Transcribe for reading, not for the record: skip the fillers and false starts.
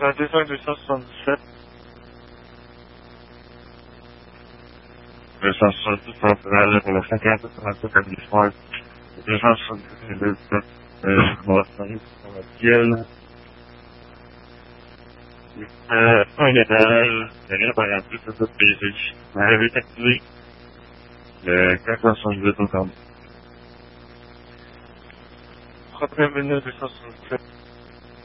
22 277. 270 centrale pour le 50 37 à l'histoire. 270 pour la ciel. Un étage, rien par en plus, c'est ça PG. La revue est activée. Le 478 au camp. 31 267.